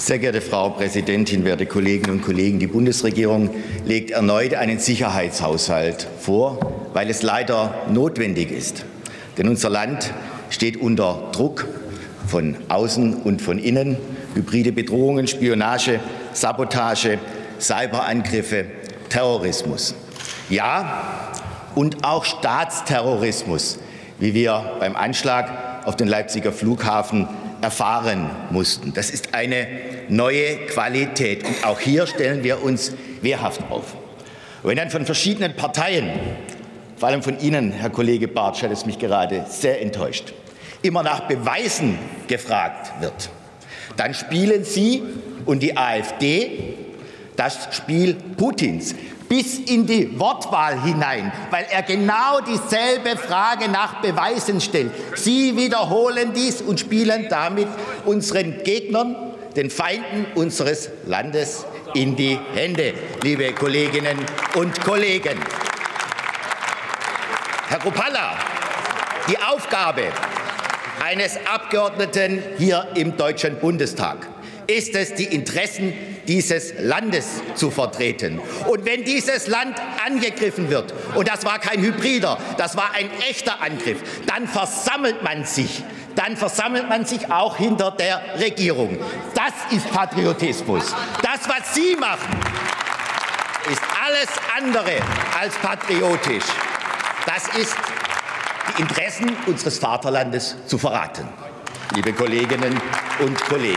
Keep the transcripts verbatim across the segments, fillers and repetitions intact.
Sehr geehrte Frau Präsidentin, werte Kolleginnen und Kollegen! Die Bundesregierung legt erneut einen Sicherheitshaushalt vor, weil es leider notwendig ist. Denn unser Land steht unter Druck von außen und von innen. Hybride Bedrohungen, Spionage, Sabotage, Cyberangriffe, Terrorismus. Ja, und auch Staatsterrorismus, wie wir beim Anschlag auf den Leipziger Flughafen erfahren mussten. Das ist eine neue Qualität. Und auch hier stellen wir uns wehrhaft auf. Und wenn dann von verschiedenen Parteien, vor allem von Ihnen, Herr Kollege Bartsch, hat es mich gerade sehr enttäuscht, immer nach Beweisen gefragt wird, dann spielen Sie und die AfD das Spiel Putins bis in die Wortwahl hinein, weil er genau dieselbe Frage nach Beweisen stellt. Sie wiederholen dies und spielen damit unseren Gegnern, den Feinden unseres Landes, in die Hände, liebe Kolleginnen und Kollegen. Herr Kruppalla, die Aufgabe eines Abgeordneten hier im Deutschen Bundestag ist es, die Interessen dieses Landes zu vertreten. Und wenn dieses Land angegriffen wird, und das war kein Hybrider, das war ein echter Angriff, dann versammelt man sich. Dann versammelt man sich auch hinter der Regierung. Das ist Patriotismus. Das, was Sie machen, ist alles andere als patriotisch. Das ist, die Interessen unseres Vaterlandes zu verraten, liebe Kolleginnen und Kollegen.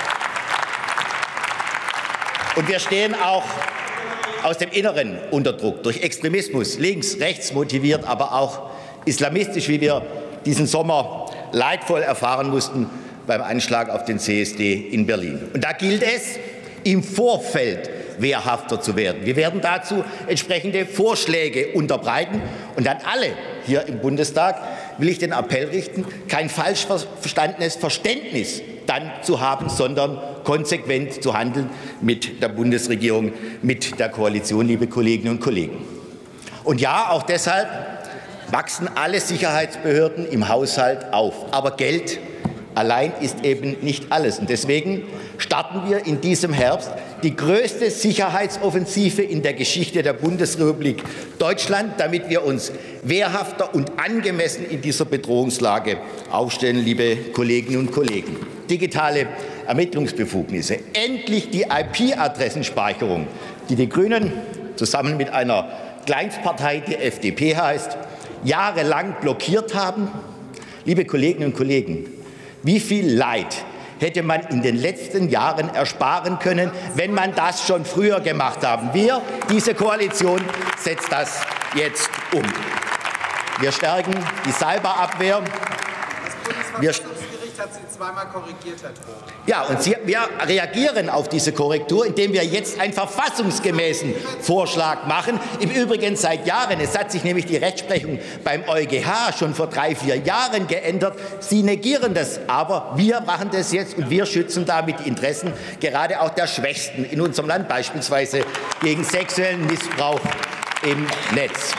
Und wir stehen auch aus dem Inneren unter Druck durch Extremismus, links, rechts motiviert, aber auch islamistisch, wie wir diesen Sommer leidvoll erfahren mussten beim Anschlag auf den C S D in Berlin. Und da gilt es, im Vorfeld wehrhafter zu werden. Wir werden dazu entsprechende Vorschläge unterbreiten. Und an alle hier im Bundestag will ich den Appell richten, kein falsch verstandenes Verständnis dann zu haben, sondern konsequent zu handeln mit der Bundesregierung, mit der Koalition, liebe Kolleginnen und Kollegen. Und ja, auch deshalb wachsen alle Sicherheitsbehörden im Haushalt auf. Aber Geld allein ist eben nicht alles. Und deswegen starten wir in diesem Herbst die größte Sicherheitsoffensive in der Geschichte der Bundesrepublik Deutschland, damit wir uns wehrhafter und angemessen in dieser Bedrohungslage aufstellen, liebe Kolleginnen und Kollegen. Digitale Ermittlungsbefugnisse, endlich die I P-Adressenspeicherung, die die Grünen zusammen mit einer Kleinstpartei, die F D P heißt, jahrelang blockiert haben. Liebe Kolleginnen und Kollegen, wie viel Leid hätte man in den letzten Jahren ersparen können, wenn man das schon früher gemacht haben. Wir, diese Koalition, setzt das jetzt um. Wir stärken die Cyberabwehr. Wir hat Sie zweimal korrigiert, Herr Droh. Ja, und Sie, wir reagieren auf diese Korrektur, indem wir jetzt einen verfassungsgemäßen Vorschlag machen. Im Übrigen seit Jahren. Es hat sich nämlich die Rechtsprechung beim EuGH schon vor drei, vier Jahren geändert. Sie negieren das, aber wir machen das jetzt und wir schützen damit die Interessen gerade auch der Schwächsten in unserem Land, beispielsweise gegen sexuellen Missbrauch im Netz.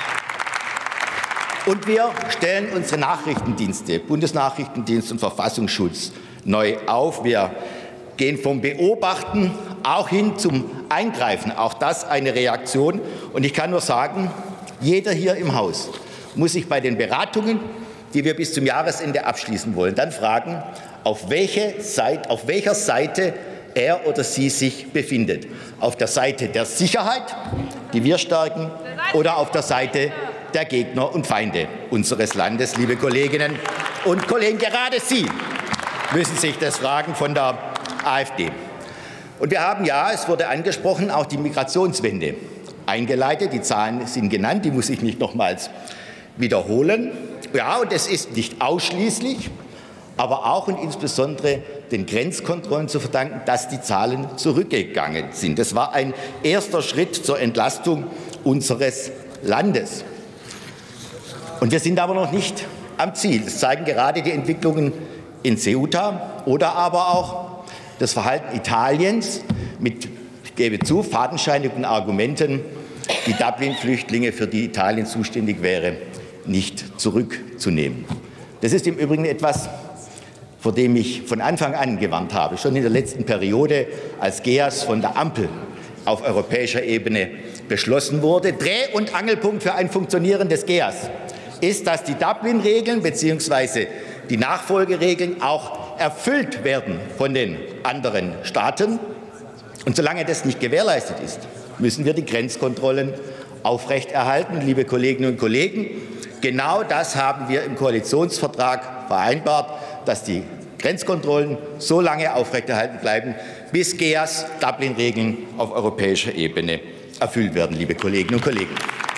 Und wir stellen unsere Nachrichtendienste, Bundesnachrichtendienst und Verfassungsschutz, neu auf. Wir gehen vom Beobachten auch hin zum Eingreifen. Auch das eine Reaktion. Und ich kann nur sagen, jeder hier im Haus muss sich bei den Beratungen, die wir bis zum Jahresende abschließen wollen, dann fragen, auf, welche Seite, auf welcher Seite er oder sie sich befindet. Auf der Seite der Sicherheit, die wir stärken, oder auf der Seite der Gegner und Feinde unseres Landes, liebe Kolleginnen und Kollegen. Gerade Sie müssen sich das fragen von der AfD. Und wir haben, ja, es wurde angesprochen, auch die Migrationswende eingeleitet. Die Zahlen sind genannt, die muss ich nicht nochmals wiederholen. Ja, und es ist nicht ausschließlich, aber auch und insbesondere den Grenzkontrollen zu verdanken, dass die Zahlen zurückgegangen sind. Das war ein erster Schritt zur Entlastung unseres Landes. Und wir sind aber noch nicht am Ziel. Das zeigen gerade die Entwicklungen in Ceuta oder aber auch das Verhalten Italiens mit, ich gebe zu, fadenscheinigen Argumenten, die Dublin-Flüchtlinge, für die Italien zuständig wäre, nicht zurückzunehmen. Das ist im Übrigen etwas, vor dem ich von Anfang an gewarnt habe, schon in der letzten Periode, als G E A S von der Ampel auf europäischer Ebene beschlossen wurde. Dreh- und Angelpunkt für ein funktionierendes G E A S ist, dass die Dublin-Regeln bzw. die Nachfolgeregeln auch erfüllt werden von den anderen Staaten. Und solange das nicht gewährleistet ist, müssen wir die Grenzkontrollen aufrechterhalten. Liebe Kolleginnen und Kollegen, genau das haben wir im Koalitionsvertrag vereinbart, dass die Grenzkontrollen so lange aufrechterhalten bleiben, bis G E A S Dublin-Regeln auf europäischer Ebene erfüllt werden, liebe Kolleginnen und Kollegen.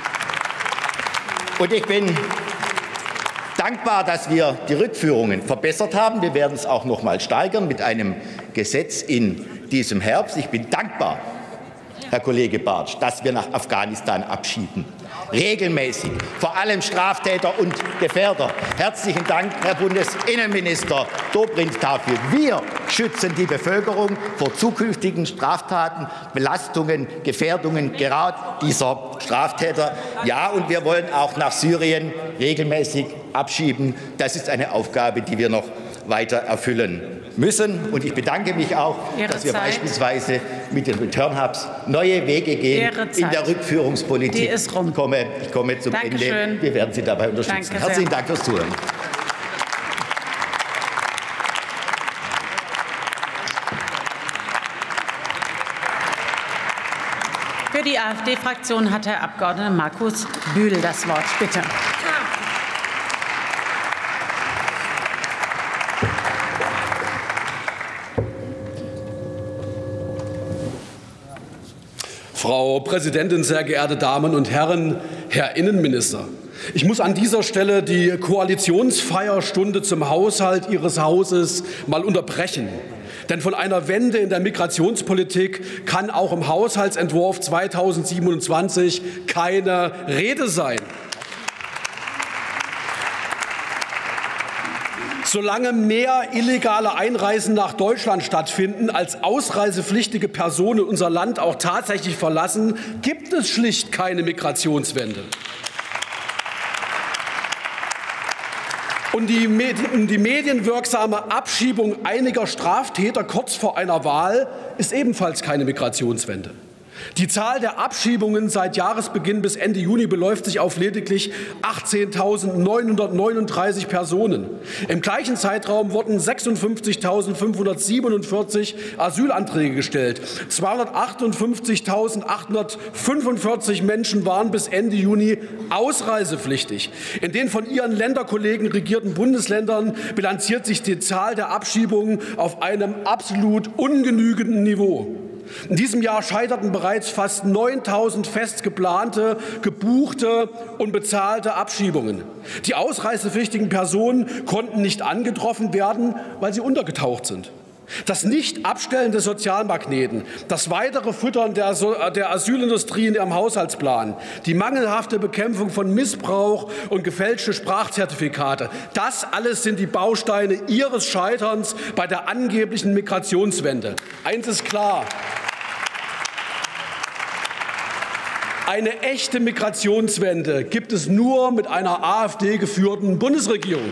Und ich bin dankbar, dass wir die Rückführungen verbessert haben. Wir werden es auch noch mal steigern mit einem Gesetz in diesem Herbst. Ich bin dankbar, Herr Kollege Bartsch, dass wir nach Afghanistan abschieben. Regelmäßig, vor allem Straftäter und Gefährder. Herzlichen Dank, Herr Bundesinnenminister Dobrindt, dafür. Wir schützen die Bevölkerung vor zukünftigen Straftaten, Belastungen, Gefährdungen gerade dieser Straftäter. Ja, und wir wollen auch nach Syrien regelmäßig abschieben. Das ist eine Aufgabe, die wir noch weiter erfüllen müssen. Und ich bedanke mich auch, Ihre dass wir Zeit. beispielsweise mit den Return Hubs neue Wege gehen in der Rückführungspolitik. Die ist rum. Ich komme, ich komme zum Dankeschön. Ende. Wir werden Sie dabei unterstützen. Danke Herzlichen sehr. Dank fürs Zuhören. Für die AfD-Fraktion hat Herr Abgeordneter Markus Bühl das Wort. Bitte. Frau Präsidentin, sehr geehrte Damen und Herren, Herr Innenminister! Ich muss an dieser Stelle die Koalitionsfeierstunde zum Haushalt Ihres Hauses mal unterbrechen. Denn von einer Wende in der Migrationspolitik kann auch im Haushaltsentwurf zweitausendsiebenundzwanzig keine Rede sein. Solange mehr illegale Einreisen nach Deutschland stattfinden, als ausreisepflichtige Personen unser Land auch tatsächlich verlassen, gibt es schlicht keine Migrationswende. Und die, die medienwirksame Abschiebung einiger Straftäter kurz vor einer Wahl ist ebenfalls keine Migrationswende. Die Zahl der Abschiebungen seit Jahresbeginn bis Ende Juni beläuft sich auf lediglich achtzehntausendneunhundertneununddreißig Personen. Im gleichen Zeitraum wurden sechsundfünfzigtausendfünfhundertsiebenundvierzig Asylanträge gestellt. zweihundertachtundfünfzigtausendachthundertfünfundvierzig Menschen waren bis Ende Juni ausreisepflichtig. In den von ihren Länderkollegen regierten Bundesländern bilanziert sich die Zahl der Abschiebungen auf einem absolut ungenügenden Niveau. In diesem Jahr scheiterten bereits fast neuntausend fest geplante, gebuchte und bezahlte Abschiebungen. Die ausreisepflichtigen Personen konnten nicht angetroffen werden, weil sie untergetaucht sind. Das Nicht-Abstellen des Sozialmagneten, das weitere Füttern der, so der Asylindustrie in ihrem Haushaltsplan, die mangelhafte Bekämpfung von Missbrauch und gefälschte Sprachzertifikate, das alles sind die Bausteine Ihres Scheiterns bei der angeblichen Migrationswende. Eins ist klar: Eine echte Migrationswende gibt es nur mit einer AfD-geführten Bundesregierung.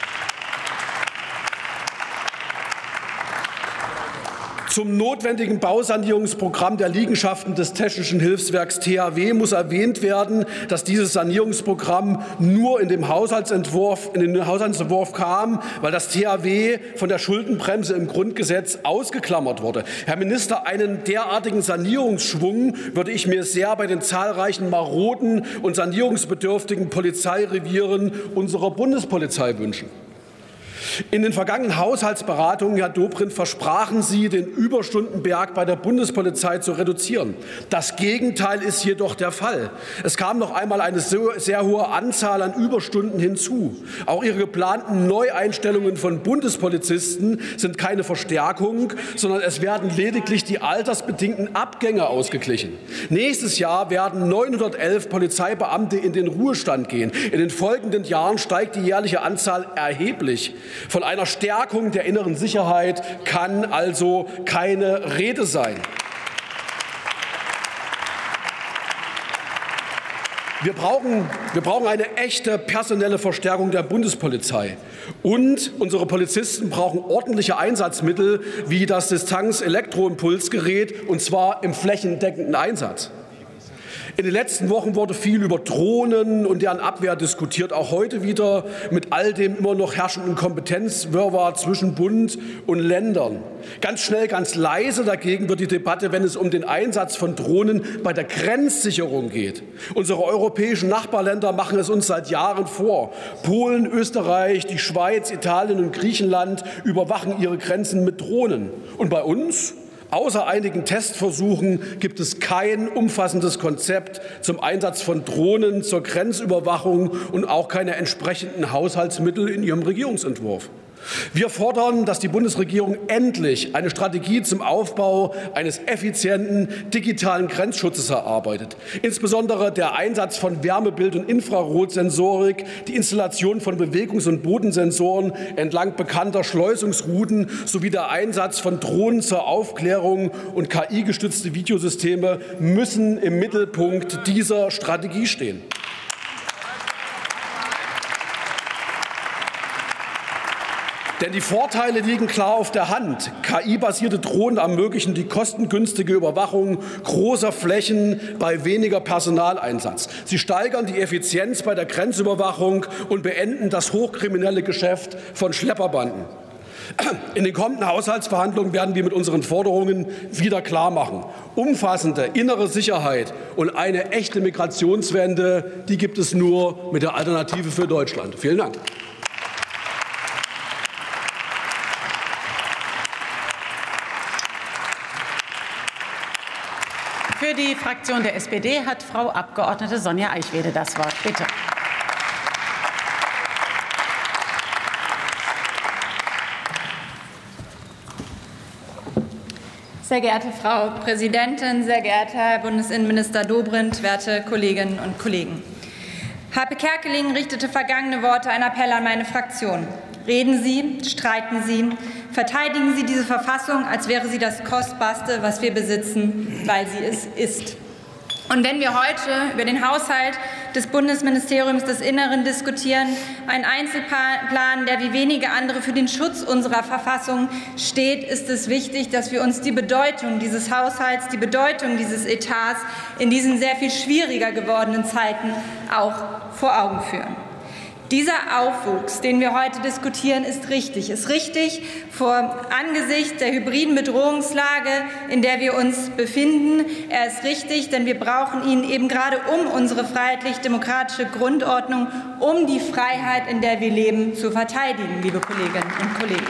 Zum notwendigen Bausanierungsprogramm der Liegenschaften des Technischen Hilfswerks T H W muss erwähnt werden, dass dieses Sanierungsprogramm nur in dem Haushaltsentwurf, in den Haushaltsentwurf kam, weil das T H W von der Schuldenbremse im Grundgesetz ausgeklammert wurde. Herr Minister, einen derartigen Sanierungsschwung würde ich mir sehr bei den zahlreichen maroden und sanierungsbedürftigen Polizeirevieren unserer Bundespolizei wünschen. In den vergangenen Haushaltsberatungen, Herr Dobrindt, versprachen Sie, den Überstundenberg bei der Bundespolizei zu reduzieren. Das Gegenteil ist jedoch der Fall. Es kam noch einmal eine sehr hohe Anzahl an Überstunden hinzu. Auch Ihre geplanten Neueinstellungen von Bundespolizisten sind keine Verstärkung, sondern es werden lediglich die altersbedingten Abgänge ausgeglichen. Nächstes Jahr werden neunhundertelf Polizeibeamte in den Ruhestand gehen. In den folgenden Jahren steigt die jährliche Anzahl erheblich. Von einer Stärkung der inneren Sicherheit kann also keine Rede sein. Wir brauchen, wir brauchen eine echte personelle Verstärkung der Bundespolizei. Und unsere Polizisten brauchen ordentliche Einsatzmittel wie das Distanz-Elektroimpulsgerät, und zwar im flächendeckenden Einsatz. In den letzten Wochen wurde viel über Drohnen und deren Abwehr diskutiert, auch heute wieder mit all dem immer noch herrschenden Kompetenzwirrwarr zwischen Bund und Ländern. Ganz schnell, ganz leise dagegen wird die Debatte, wenn es um den Einsatz von Drohnen bei der Grenzsicherung geht. Unsere europäischen Nachbarländer machen es uns seit Jahren vor. Polen, Österreich, die Schweiz, Italien und Griechenland überwachen ihre Grenzen mit Drohnen. Und bei uns? Außer einigen Testversuchen gibt es kein umfassendes Konzept zum Einsatz von Drohnen zur Grenzüberwachung und auch keine entsprechenden Haushaltsmittel in ihrem Regierungsentwurf. Wir fordern, dass die Bundesregierung endlich eine Strategie zum Aufbau eines effizienten digitalen Grenzschutzes erarbeitet. Insbesondere der Einsatz von Wärmebild- und Infrarotsensorik, die Installation von Bewegungs- und Bodensensoren entlang bekannter Schleusungsrouten sowie der Einsatz von Drohnen zur Aufklärung und K I-gestützte Videosysteme müssen im Mittelpunkt dieser Strategie stehen. Denn die Vorteile liegen klar auf der Hand. K I-basierte Drohnen ermöglichen die kostengünstige Überwachung großer Flächen bei weniger Personaleinsatz. Sie steigern die Effizienz bei der Grenzüberwachung und beenden das hochkriminelle Geschäft von Schlepperbanden. In den kommenden Haushaltsverhandlungen werden wir mit unseren Forderungen wieder klarmachen. Umfassende innere Sicherheit und eine echte Migrationswende, die gibt es nur mit der Alternative für Deutschland. Vielen Dank. Für die Fraktion der S P D hat Frau Abgeordnete Sonja Eichwede das Wort. Bitte. Sehr geehrte Frau Präsidentin, sehr geehrter Herr Bundesinnenminister Dobrindt, werte Kolleginnen und Kollegen! Harpe Kerkeling richtete vergangene Worte ein Appell an meine Fraktion. Reden Sie, streiten Sie, verteidigen Sie diese Verfassung, als wäre sie das Kostbarste, was wir besitzen, weil sie es ist. Und wenn wir heute über den Haushalt des Bundesministeriums des Inneren diskutieren, einen Einzelplan, der wie wenige andere für den Schutz unserer Verfassung steht, ist es wichtig, dass wir uns die Bedeutung dieses Haushalts, die Bedeutung dieses Etats in diesen sehr viel schwieriger gewordenen Zeiten auch vor Augen führen. Dieser Aufwuchs, den wir heute diskutieren, ist richtig. Ist richtig vor angesichts der hybriden Bedrohungslage, in der wir uns befinden. Er ist richtig, denn wir brauchen ihn eben gerade um unsere freiheitlich-demokratische Grundordnung, um die Freiheit, in der wir leben, zu verteidigen, liebe Kolleginnen und Kollegen.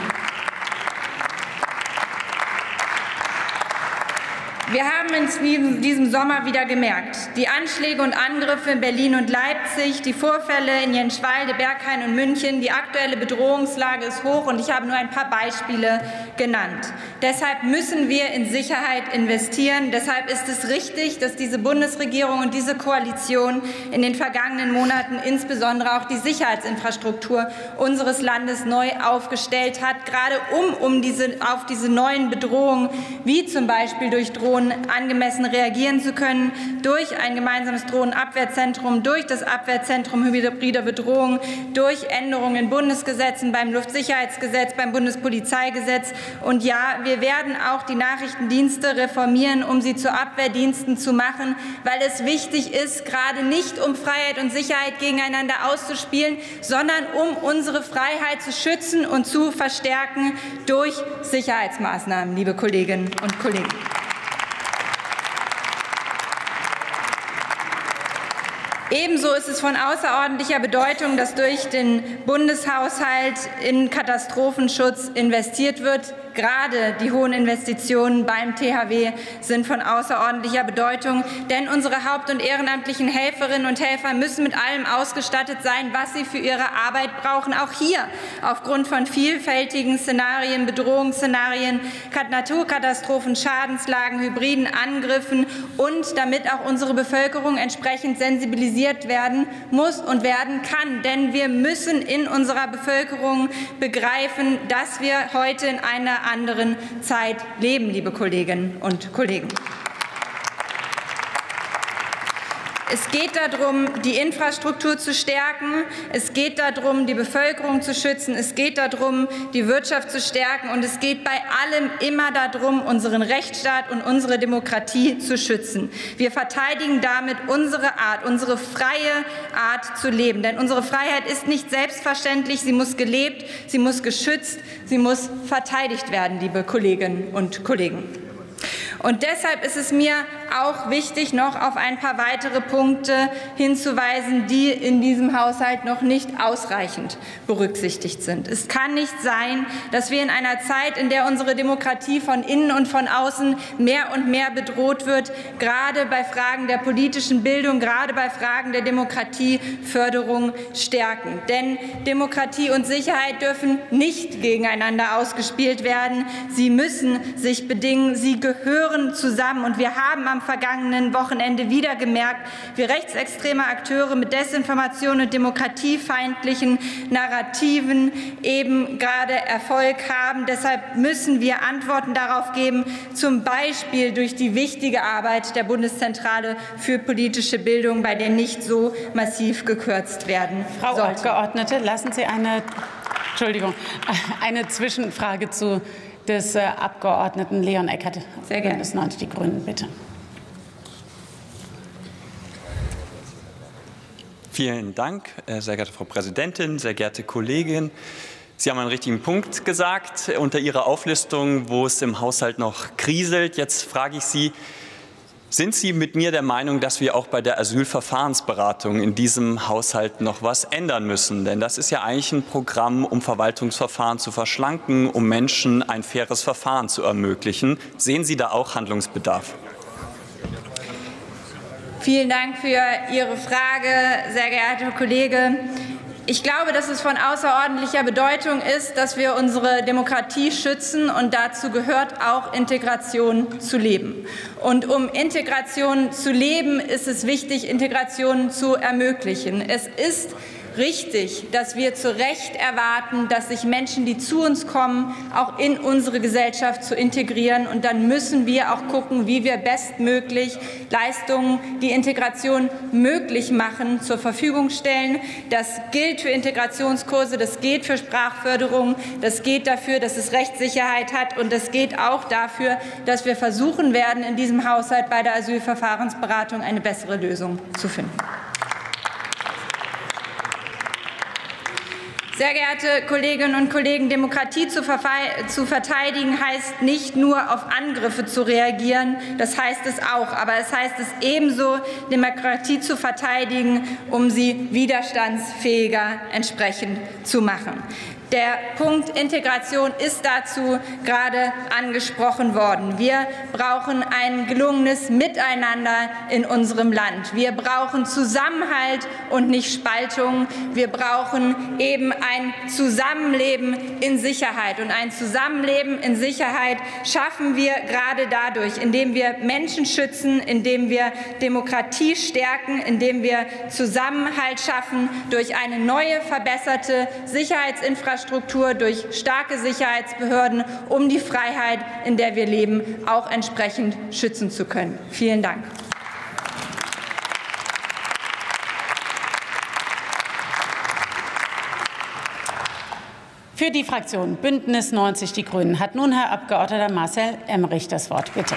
Wir haben in diesem Sommer wieder gemerkt, die Anschläge und Angriffe in Berlin und Leipzig, die Vorfälle in Jenschwalde, Berghain und München, die aktuelle Bedrohungslage ist hoch, und ich habe nur ein paar Beispiele genannt. Deshalb müssen wir in Sicherheit investieren. Deshalb ist es richtig, dass diese Bundesregierung und diese Koalition in den vergangenen Monaten insbesondere auch die Sicherheitsinfrastruktur unseres Landes neu aufgestellt hat, gerade um, um diese, auf diese neuen Bedrohungen, wie zum Beispiel durch Drohnen, angemessen reagieren zu können, durch ein gemeinsames Drohnenabwehrzentrum, durch das Abwehrzentrum hybrider Bedrohung, durch Änderungen in Bundesgesetzen, beim Luftsicherheitsgesetz, beim Bundespolizeigesetz. Und ja, wir werden auch die Nachrichtendienste reformieren, um sie zu Abwehrdiensten zu machen, weil es wichtig ist, gerade nicht um Freiheit und Sicherheit gegeneinander auszuspielen, sondern um unsere Freiheit zu schützen und zu verstärken durch Sicherheitsmaßnahmen, liebe Kolleginnen und Kollegen. Ebenso ist es von außerordentlicher Bedeutung, dass durch den Bundeshaushalt in Katastrophenschutz investiert wird. Gerade die hohen Investitionen beim T H W sind von außerordentlicher Bedeutung, denn unsere haupt- und ehrenamtlichen Helferinnen und Helfer müssen mit allem ausgestattet sein, was sie für ihre Arbeit brauchen. Auch hier aufgrund von vielfältigen Szenarien, Bedrohungsszenarien, Naturkatastrophen, Schadenslagen, hybriden Angriffen und damit auch unsere Bevölkerung entsprechend sensibilisiert werden muss und werden kann. Denn wir müssen in unserer Bevölkerung begreifen, dass wir heute in einer anderen Zeit leben, liebe Kolleginnen und Kollegen. Es geht darum, die Infrastruktur zu stärken. Es geht darum, die Bevölkerung zu schützen. Es geht darum, die Wirtschaft zu stärken. Und es geht bei allem immer darum, unseren Rechtsstaat und unsere Demokratie zu schützen. Wir verteidigen damit unsere Art, unsere freie Art zu leben. Denn unsere Freiheit ist nicht selbstverständlich. Sie muss gelebt, sie muss geschützt, sie muss verteidigt werden, liebe Kolleginnen und Kollegen. Und deshalb ist es mir auch wichtig, noch auf ein paar weitere Punkte hinzuweisen, die in diesem Haushalt noch nicht ausreichend berücksichtigt sind. Es kann nicht sein, dass wir in einer Zeit, in der unsere Demokratie von innen und von außen mehr und mehr bedroht wird, gerade bei Fragen der politischen Bildung, gerade bei Fragen der Demokratieförderung stärken. Denn Demokratie und Sicherheit dürfen nicht gegeneinander ausgespielt werden. Sie müssen sich bedingen. Sie gehören zusammen. Und wir haben am vergangenen Wochenende wieder gemerkt, wie rechtsextreme Akteure mit Desinformation und demokratiefeindlichen Narrativen eben gerade Erfolg haben. Deshalb müssen wir Antworten darauf geben, zum Beispiel durch die wichtige Arbeit der Bundeszentrale für politische Bildung, bei der nicht so massiv gekürzt werden Frau sollte. Abgeordnete, lassen Sie eine, Entschuldigung, eine Zwischenfrage zu des äh, Abgeordneten Leon Eckert. Sehr gerne. Bündnis neunzig Die Grünen, bitte. Vielen Dank, sehr geehrte Frau Präsidentin, sehr geehrte Kollegin. Sie haben einen richtigen Punkt gesagt unter Ihrer Auflistung, wo es im Haushalt noch kriselt. Jetzt frage ich Sie, sind Sie mit mir der Meinung, dass wir auch bei der Asylverfahrensberatung in diesem Haushalt noch was ändern müssen? Denn das ist ja eigentlich ein Programm, um Verwaltungsverfahren zu verschlanken, um Menschen ein faires Verfahren zu ermöglichen. Sehen Sie da auch Handlungsbedarf? Vielen Dank für Ihre Frage, sehr geehrter Kollege. Ich glaube, dass es von außerordentlicher Bedeutung ist, dass wir unsere Demokratie schützen, und dazu gehört auch Integration zu leben. Und um Integration zu leben, ist es wichtig, Integration zu ermöglichen. Es ist richtig, dass wir zu Recht erwarten, dass sich Menschen, die zu uns kommen, auch in unsere Gesellschaft zu integrieren. Und dann müssen wir auch gucken, wie wir bestmöglich Leistungen, die Integration möglich machen, zur Verfügung stellen. Das gilt für Integrationskurse, das geht für Sprachförderung, das geht dafür, dass es Rechtssicherheit hat, und das geht auch dafür, dass wir versuchen werden, in diesem Haushalt bei der Asylverfahrensberatung eine bessere Lösung zu finden. Sehr geehrte Kolleginnen und Kollegen, Demokratie zu verteidigen heißt nicht nur auf Angriffe zu reagieren, das heißt es auch, aber es heißt es ebenso, Demokratie zu verteidigen, um sie widerstandsfähiger entsprechend zu machen. Der Punkt Integration ist dazu gerade angesprochen worden. Wir brauchen ein gelungenes Miteinander in unserem Land. Wir brauchen Zusammenhalt und nicht Spaltung. Wir brauchen eben ein Zusammenleben in Sicherheit. Und ein Zusammenleben in Sicherheit schaffen wir gerade dadurch, indem wir Menschen schützen, indem wir Demokratie stärken, indem wir Zusammenhalt schaffen durch eine neue, verbesserte Sicherheitsinfrastruktur, durch starke Sicherheitsbehörden, um die Freiheit, in der wir leben, auch entsprechend schützen zu können. Vielen Dank. Für die Fraktion Bündnis neunzig Die Grünen hat nun Herr Abgeordneter Marcel Emmerich das Wort. Bitte.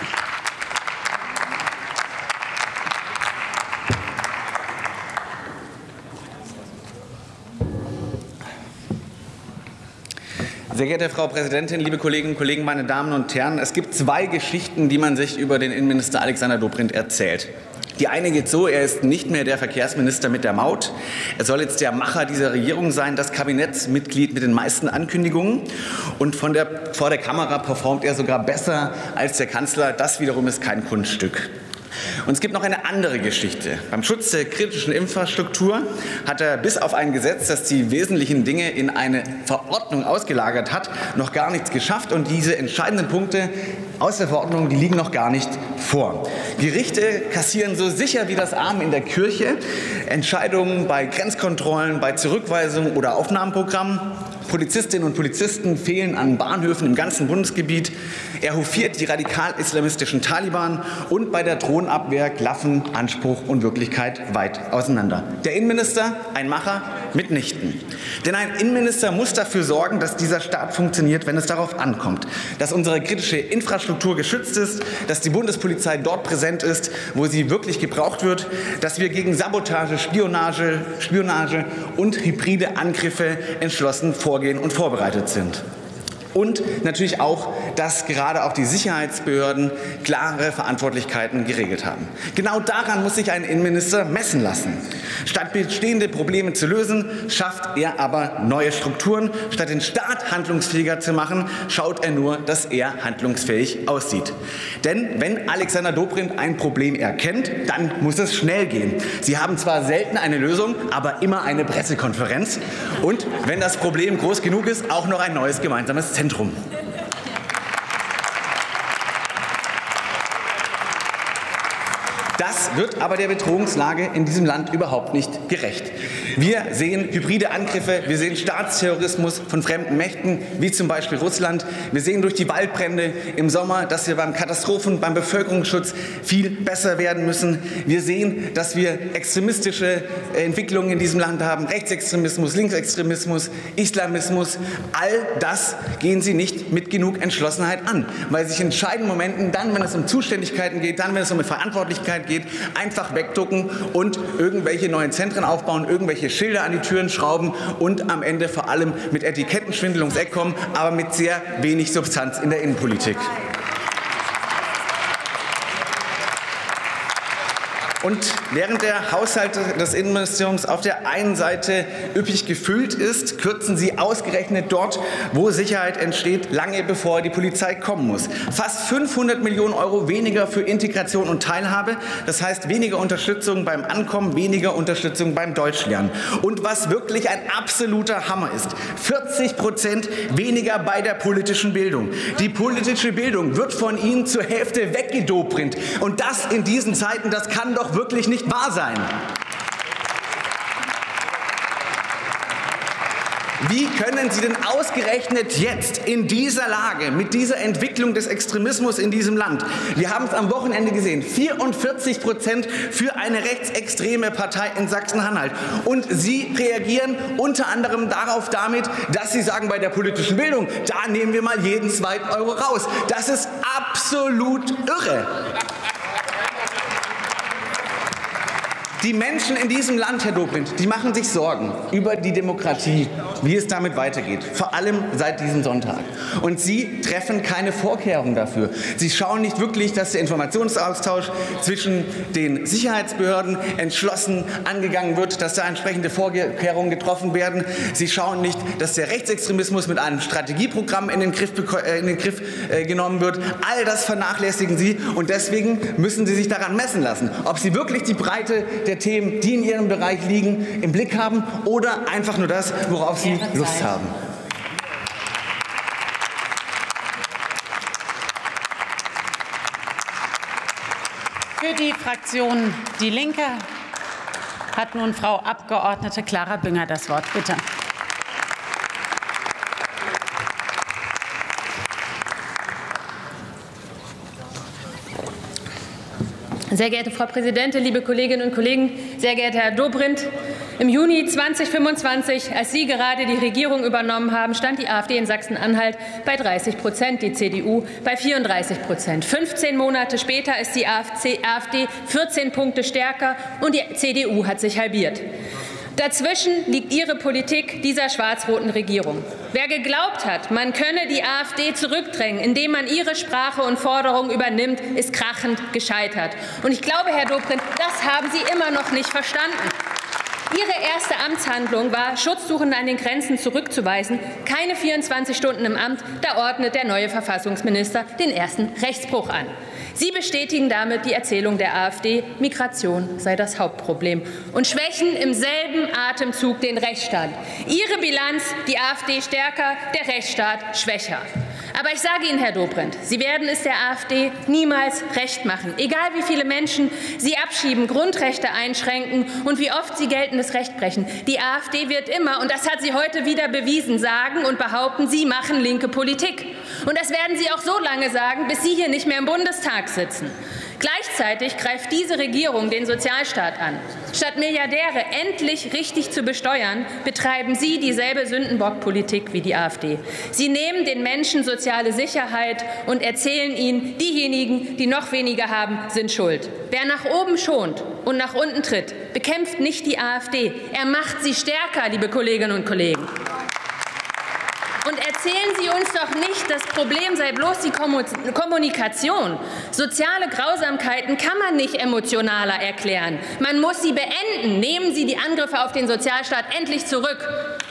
Sehr geehrte Frau Präsidentin, liebe Kolleginnen und Kollegen, meine Damen und Herren! Es gibt zwei Geschichten, die man sich über den Innenminister Alexander Dobrindt erzählt. Die eine geht so: Er ist nicht mehr der Verkehrsminister mit der Maut. Er soll jetzt der Macher dieser Regierung sein, das Kabinettsmitglied mit den meisten Ankündigungen. Und von der, vor der Kamera performt er sogar besser als der Kanzler. Das wiederum ist kein Kunststück. Und es gibt noch eine andere Geschichte. Beim Schutz der kritischen Infrastruktur hat er bis auf ein Gesetz, das die wesentlichen Dinge in eine Verordnung ausgelagert hat, noch gar nichts geschafft. Und diese entscheidenden Punkte aus der Verordnung, die liegen noch gar nicht vor. Gerichte kassieren so sicher wie das Amen in der Kirche Entscheidungen bei Grenzkontrollen, bei Zurückweisungen oder Aufnahmeprogrammen. Polizistinnen und Polizisten fehlen an Bahnhöfen im ganzen Bundesgebiet. Er hofiert die radikal-islamistischen Taliban und bei der Drohnenabwehr klaffen Anspruch und Wirklichkeit weit auseinander. Der Innenminister, ein Macher mitnichten. Denn ein Innenminister muss dafür sorgen, dass dieser Staat funktioniert, wenn es darauf ankommt. Dass unsere kritische Infrastruktur geschützt ist, dass die Bundespolizei dort präsent ist, wo sie wirklich gebraucht wird, dass wir gegen Sabotage, Spionage, Spionage und hybride Angriffe entschlossen vorgehen und vorbereitet sind. Und natürlich auch, dass gerade auch die Sicherheitsbehörden klare Verantwortlichkeiten geregelt haben. Genau daran muss sich ein Innenminister messen lassen. Statt bestehende Probleme zu lösen, schafft er aber neue Strukturen. Statt den Staat handlungsfähiger zu machen, schaut er nur, dass er handlungsfähig aussieht. Denn wenn Alexander Dobrindt ein Problem erkennt, dann muss es schnell gehen. Sie haben zwar selten eine Lösung, aber immer eine Pressekonferenz. Und wenn das Problem groß genug ist, auch noch ein neues gemeinsames Zentrum. Zentrum. Das wird aber der Bedrohungslage in diesem Land überhaupt nicht gerecht. Wir sehen hybride Angriffe, wir sehen Staatsterrorismus von fremden Mächten, wie zum Beispiel Russland. Wir sehen durch die Waldbrände im Sommer, dass wir beim Katastrophen-, beim Bevölkerungsschutz viel besser werden müssen. Wir sehen, dass wir extremistische Entwicklungen in diesem Land haben, Rechtsextremismus, Linksextremismus, Islamismus. All das gehen Sie nicht mit genug Entschlossenheit an, weil sich in entscheidenden Momenten, dann, wenn es um Zuständigkeiten geht, dann, wenn es um Verantwortlichkeit geht, einfach wegducken und irgendwelche neuen Zentren aufbauen, irgendwelche Schilder an die Türen schrauben und am Ende vor allem mit Etikettenschwindel ums Eck kommen, aber mit sehr wenig Substanz in der Innenpolitik. Und während der Haushalt des Innenministeriums auf der einen Seite üppig gefüllt ist, kürzen Sie ausgerechnet dort, wo Sicherheit entsteht, lange bevor die Polizei kommen muss. Fast fünfhundert Millionen Euro weniger für Integration und Teilhabe, das heißt weniger Unterstützung beim Ankommen, weniger Unterstützung beim Deutschlernen. Und was wirklich ein absoluter Hammer ist, vierzig Prozent weniger bei der politischen Bildung. Die politische Bildung wird von Ihnen zur Hälfte weggedobringt. Und das in diesen Zeiten, das kann doch wirklich nicht wahr sein. Wie können Sie denn ausgerechnet jetzt in dieser Lage, mit dieser Entwicklung des Extremismus in diesem Land, wir haben es am Wochenende gesehen, vierundvierzig Prozent für eine rechtsextreme Partei in Sachsen-Anhalt. Und Sie reagieren unter anderem darauf damit, dass Sie sagen, bei der politischen Bildung, da nehmen wir mal jeden zweiten Euro raus. Das ist absolut irre. Die Menschen in diesem Land, Herr Dobrindt, die machen sich Sorgen über die Demokratie, wie es damit weitergeht, vor allem seit diesem Sonntag. Und Sie treffen keine Vorkehrungen dafür. Sie schauen nicht wirklich, dass der Informationsaustausch zwischen den Sicherheitsbehörden entschlossen angegangen wird, dass da entsprechende Vorkehrungen getroffen werden. Sie schauen nicht, dass der Rechtsextremismus mit einem Strategieprogramm in den Griff, äh, in den Griff äh, genommen wird. All das vernachlässigen Sie und deswegen müssen Sie sich daran messen lassen, ob Sie wirklich die Breite der Themen, die in Ihrem Bereich liegen, im Blick haben oder einfach nur das, worauf Sie Lust haben. Für die Fraktion Die Linke hat nun Frau Abgeordnete Clara Bünger das Wort. Bitte. Sehr geehrte Frau Präsidentin, liebe Kolleginnen und Kollegen, sehr geehrter Herr Dobrindt! Im Juni zweitausendfünfundzwanzig, als Sie gerade die Regierung übernommen haben, stand die AfD in Sachsen-Anhalt bei dreißig Prozent, die C D U bei vierunddreißig Prozent. fünfzehn Monate später ist die AfD vierzehn Punkte stärker und die C D U hat sich halbiert. Dazwischen liegt Ihre Politik dieser schwarz-roten Regierung. Wer geglaubt hat, man könne die AfD zurückdrängen, indem man ihre Sprache und Forderungen übernimmt, ist krachend gescheitert. Und ich glaube, Herr Dobrindt, das haben Sie immer noch nicht verstanden. Ihre erste Amtshandlung war, Schutzsuchende an den Grenzen zurückzuweisen. Keine vierundzwanzig Stunden im Amt, da ordnet der neue Verfassungsminister den ersten Rechtsbruch an. Sie bestätigen damit die Erzählung der AfD, Migration sei das Hauptproblem und schwächen im selben Atemzug den Rechtsstaat. Ihre Bilanz, die AfD stärker, der Rechtsstaat schwächer. Aber ich sage Ihnen, Herr Dobrindt, Sie werden es der AfD niemals recht machen, egal wie viele Menschen Sie abschieben, Grundrechte einschränken und wie oft Sie geltendes geltendes Recht brechen. Die AfD wird immer, und das hat sie heute wieder bewiesen, sagen und behaupten, sie machen linke Politik. Und das werden sie auch so lange sagen, bis sie hier nicht mehr im Bundestag sitzen. Gleichzeitig greift diese Regierung den Sozialstaat an. Statt Milliardäre endlich richtig zu besteuern, betreiben Sie dieselbe Sündenbockpolitik wie die AfD. Sie nehmen den Menschen soziale Sicherheit und erzählen ihnen, diejenigen, die noch weniger haben, sind schuld. Wer nach oben schont und nach unten tritt, bekämpft nicht die AfD. Er macht sie stärker, liebe Kolleginnen und Kollegen. Und erzählen Sie uns doch nicht, das Problem sei bloß die Kommunikation. Soziale Grausamkeiten kann man nicht emotionaler erklären. Man muss sie beenden. Nehmen Sie die Angriffe auf den Sozialstaat endlich zurück.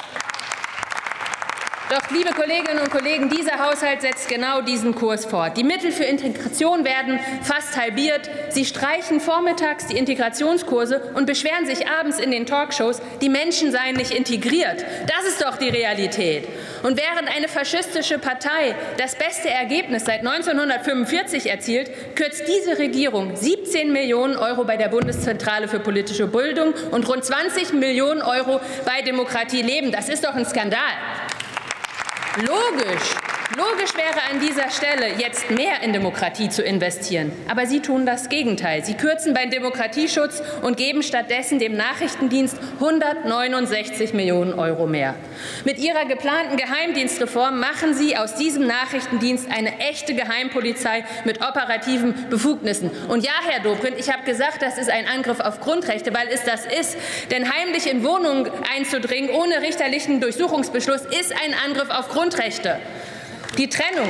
Doch, liebe Kolleginnen und Kollegen, dieser Haushalt setzt genau diesen Kurs fort. Die Mittel für Integration werden fast halbiert. Sie streichen vormittags die Integrationskurse und beschweren sich abends in den Talkshows, die Menschen seien nicht integriert. Das ist doch die Realität. Und während eine faschistische Partei das beste Ergebnis seit neunzehnhundertfünfundvierzig erzielt, kürzt diese Regierung siebzehn Millionen Euro bei der Bundeszentrale für politische Bildung und rund zwanzig Millionen Euro bei Demokratie leben. Das ist doch ein Skandal. Logisch, logisch wäre an dieser Stelle, jetzt mehr in Demokratie zu investieren. Aber Sie tun das Gegenteil. Sie kürzen beim Demokratieschutz und geben stattdessen dem Nachrichtendienst hundertneunundsechzig Millionen Euro mehr. Mit Ihrer geplanten Geheimdienstreform machen Sie aus diesem Nachrichtendienst eine echte Geheimpolizei mit operativen Befugnissen. Und ja, Herr Dobrindt, ich habe gesagt, das ist ein Angriff auf Grundrechte, weil es das ist. Denn heimlich in Wohnungen einzudringen ohne richterlichen Durchsuchungsbeschluss ist ein Angriff auf Grundrechte. Grundrechte. Die Trennung.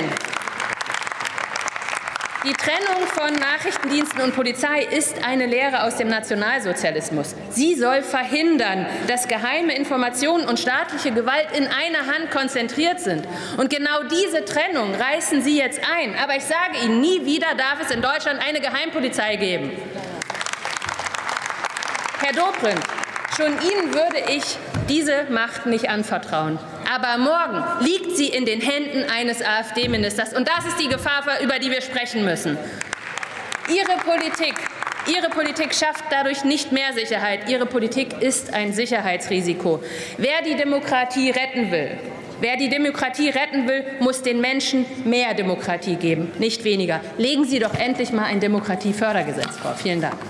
Die Trennung von Nachrichtendiensten und Polizei ist eine Lehre aus dem Nationalsozialismus. Sie soll verhindern, dass geheime Informationen und staatliche Gewalt in einer Hand konzentriert sind. Und genau diese Trennung reißen Sie jetzt ein. Aber ich sage Ihnen, nie wieder darf es in Deutschland eine Geheimpolizei geben. Herr Dobrindt, schon Ihnen würde ich diese Macht nicht anvertrauen. Aber morgen liegt sie in den Händen eines AfD-Ministers. Und das ist die Gefahr, über die wir sprechen müssen. Ihre Politik, Ihre Politik schafft dadurch nicht mehr Sicherheit. Ihre Politik ist ein Sicherheitsrisiko. Wer die Demokratie retten will, wer die Demokratie retten will, muss den Menschen mehr Demokratie geben, nicht weniger. Legen Sie doch endlich mal ein Demokratiefördergesetz vor. Vielen Dank.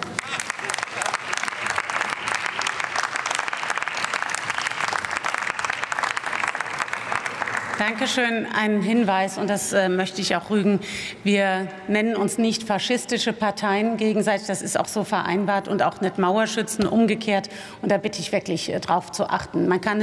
Dankeschön. Ein Hinweis, und das äh, möchte ich auch rügen. Wir nennen uns nicht faschistische Parteien gegenseitig. Das ist auch so vereinbart und auch nicht Mauerschützen umgekehrt. Und da bitte ich wirklich äh, darauf zu achten. Man kann